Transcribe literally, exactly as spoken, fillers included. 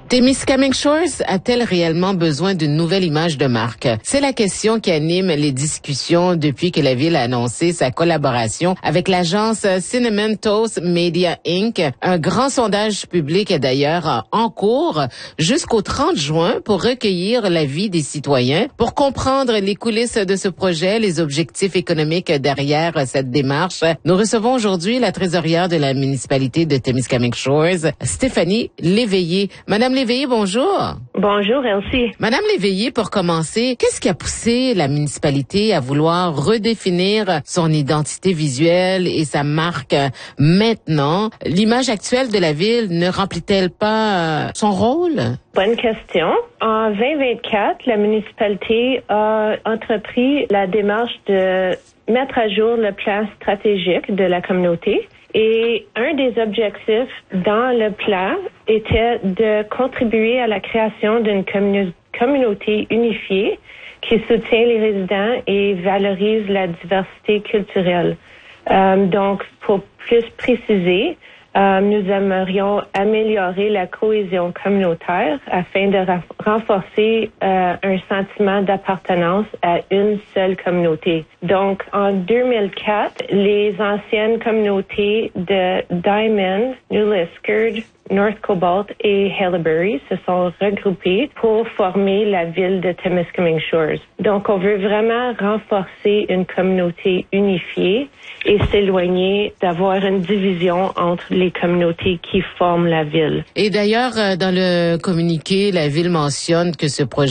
Témiscamingue Shores a-t-elle réellement besoin d'une nouvelle image de marque? C'est la question qui anime les discussions depuis que la ville a annoncé sa collaboration avec l'agence Cinnamon Toast Media Incorporated. Un grand sondage public est d'ailleurs en cours jusqu'au trente juin pour recueillir l'avis des citoyens, pour comprendre les coulisses de ce projet, les objectifs économiques derrière cette démarche. Nous recevons aujourd'hui la trésorière de la municipalité de Témiscamingue Shores, Stéphanie Léveillé. Madame Léveillé, bonjour. Bonjour, Elsie. Madame Léveillé, pour commencer, qu'est-ce qui a poussé la municipalité à vouloir redéfinir son identité visuelle et sa marque maintenant? L'image actuelle de la ville ne remplit-elle pas son rôle? Bonne question. En vingt vingt-quatre, la municipalité a entrepris la démarche de mettre à jour le plan stratégique de la communauté. Et un des objectifs dans le plan était de contribuer à la création d'une commun- communauté unifiée qui soutient les résidents et valorise la diversité culturelle. Euh, donc, pour plus préciser, euh, nous aimerions améliorer la cohésion communautaire afin de ra- renforcer euh, un sentiment d'appartenance à une seule communauté. Donc, en deux mille quatre, les anciennes communautés de Diamond, New Liskeard, North Cobalt et Haileybury se sont regroupées pour former la ville de Témiscamingue Shores. Donc, on veut vraiment renforcer une communauté unifiée et s'éloigner d'avoir une division entre les communautés qui forment la ville. Et d'ailleurs, dans le communiqué, la ville mentionne que ce projet